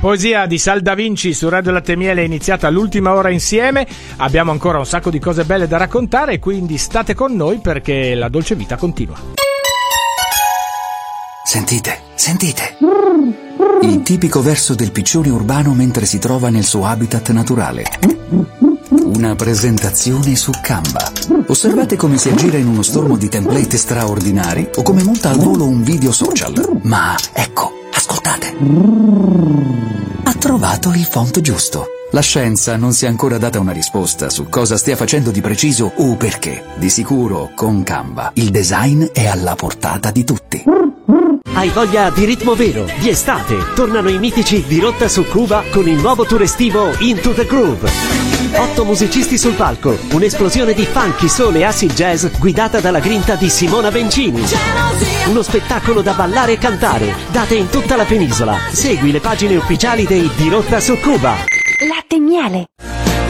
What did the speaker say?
Poesia di Sal Da Vinci su Radio Latte Miele è iniziata l'ultima ora insieme. Abbiamo ancora un sacco di cose belle da raccontare, quindi state con noi perché la dolce vita continua. Sentite, sentite. Il tipico verso del piccione urbano mentre si trova nel suo habitat naturale. Una presentazione su Canva. Osservate come si aggira in uno stormo di template straordinari o come monta al volo un video social. Ma ecco, ascoltate. Ha trovato il font giusto. La scienza non si è ancora data una risposta su cosa stia facendo di preciso o perché. Di sicuro, con Canva, il design è alla portata di tutti. Hai voglia di ritmo vero, di estate? Tornano i mitici di Rotta su Cuba con il nuovo tour estivo Into the Groove. 8 musicisti sul palco, un'esplosione di funky, soul e acid jazz guidata dalla grinta di Simona Bencini. Uno spettacolo da ballare e cantare, date in tutta la penisola. Segui le pagine ufficiali dei Di Rotta su Cuba. Latte Miele.